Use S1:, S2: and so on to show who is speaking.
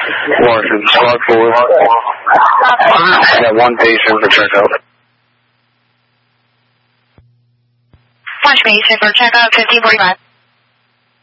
S1: Morrison, squad 4. I got one patient for checkup.
S2: One patient for checkup, 1545.